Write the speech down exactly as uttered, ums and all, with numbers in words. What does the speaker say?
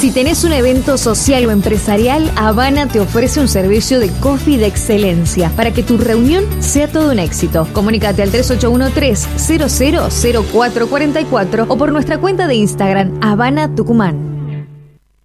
Si tenés un evento social o empresarial, Habana te ofrece un servicio de coffee de excelencia para que tu reunión sea todo un éxito. Comunícate al tres ocho uno tres, cero cero cero cuatro cuatro cuatro o por nuestra cuenta de Instagram, Habana Tucumán.